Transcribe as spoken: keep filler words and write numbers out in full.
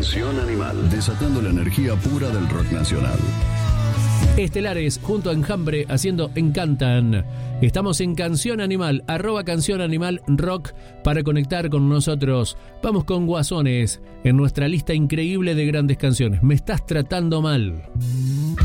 Canción Animal, desatando la energía pura del rock nacional. Estelares junto a Enjambre haciendo Encantan. Estamos en Canción Animal, arroba Canción Animal Rock para conectar con nosotros. Vamos con Guasones en nuestra lista increíble de grandes canciones. Me estás tratando mal.